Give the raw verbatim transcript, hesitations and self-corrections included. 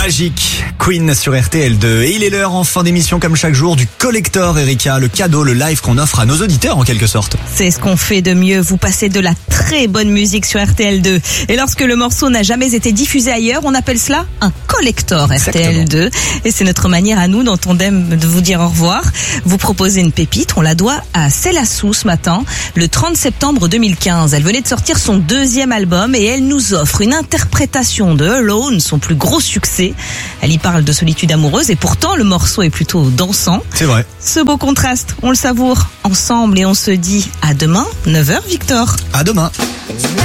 Magique, Queen sur R T L deux. Et il est l'heure en fin d'émission, comme chaque jour, du collector, Erika, le cadeau, le live qu'on offre à nos auditeurs en quelque sorte. C'est ce qu'on fait de mieux, vous passez de la très bonne musique sur R T L deux. Et lorsque le morceau n'a jamais été diffusé ailleurs, on appelle cela un collector R T L deux. Et c'est notre manière à nous, dont on aime de vous dire au revoir. Vous proposez une pépite, on la doit à Célassou ce matin, le trente septembre deux mille quinze. Elle venait de sortir son deuxième album et elle nous offre une interprétation de Alone, son plus gros succès. Elle y parle de solitude amoureuse et pourtant le morceau est plutôt dansant. C'est vrai. Ce beau contraste, on le savoure ensemble et on se dit à demain, neuf heures Victor. À demain.